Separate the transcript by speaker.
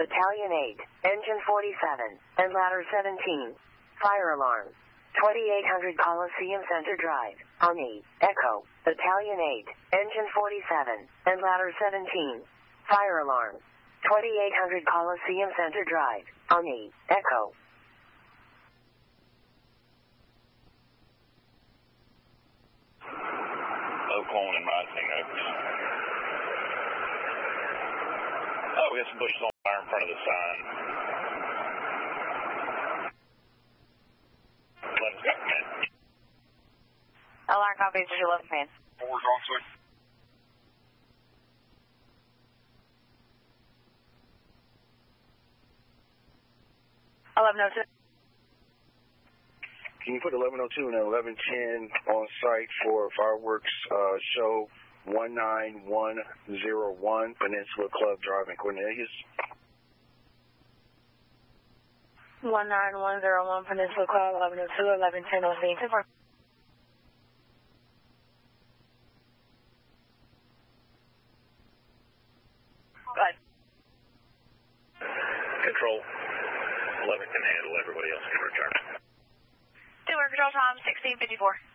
Speaker 1: Battalion 8, Engine 47, and Ladder 17. Fire alarm. 2800 Coliseum Center Drive, Ani, Echo, Battalion 8, Engine 47, and Ladder 17. Fire alarm. 2800 Coliseum Center Drive, Ani, Echo.
Speaker 2: Oklahoma and Rising Oaks. Oh, we got some bushes on fire in front of the sign.
Speaker 3: Alarm copies, did you love me?
Speaker 2: Four's on six.
Speaker 4: Can you put 1102 and 1110 on site for fireworks show 19101 Peninsula Club Drive in Cornelius?
Speaker 3: 19101 Peninsula Club, 1102, 1110 on scene.
Speaker 2: Control 11 can handle, everybody else can return.
Speaker 3: 2 control time 1654.